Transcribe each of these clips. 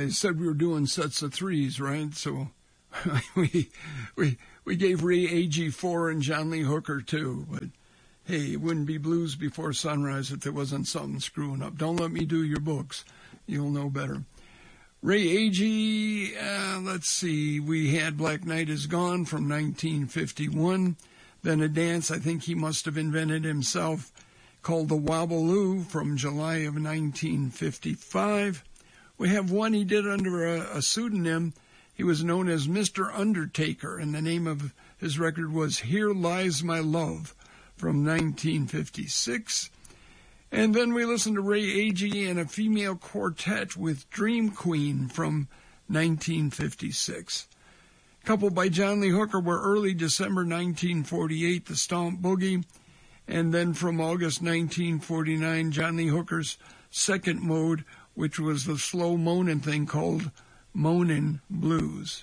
I said we were doing sets of threes, right? So we gave Ray Agee 4 and John Lee Hooker 2, but hey, it wouldn't be Blues Before Sunrise if there wasn't something screwing up. Don't let me do your books. You'll know better. Ray Agee, let's see, we had Black Knight Is Gone from 1951. Then a dance I think he must have invented himself called The Wobbaloo from July of 1955. We have one he did under a pseudonym. He was known as Mr. Undertaker, and the name of his record was Here Lies My Love from 1956. And then we listened to Ray Agee and a female quartet with Dream Queen from 1956. A couple by John Lee Hooker were early December 1948, The Stomp Boogie, and then from August 1949, John Lee Hooker's second mode, which was the slow moaning thing called Moanin' Blues.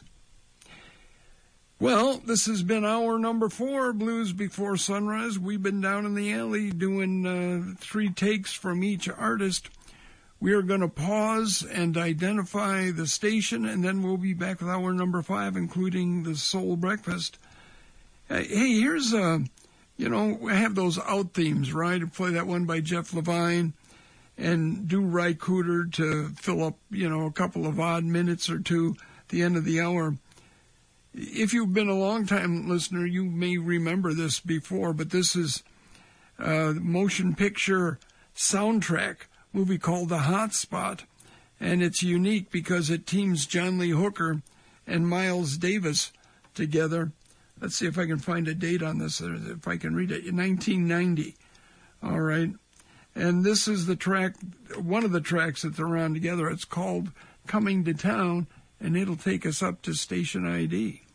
Well, this has been hour number 4, Blues Before Sunrise. We've been down in the alley doing 3 takes from each artist. We are going to pause and identify the station, and then we'll be back with hour number 5, including the Soul Breakfast. Hey, here's I have those out themes, right? I play that one by Jeff Levine and do Ry Cooder to fill up, a couple of odd minutes or two at the end of the hour. If you've been a long-time listener, you may remember this before, but this is a motion picture soundtrack movie called The Hot Spot, and it's unique because it teams John Lee Hooker and Miles Davis together. Let's see if I can find a date on this, or if I can read it. 1990. All right. And this is the track, one of the tracks that they're on together. It's called Coming to Town, and it'll take us up to station ID.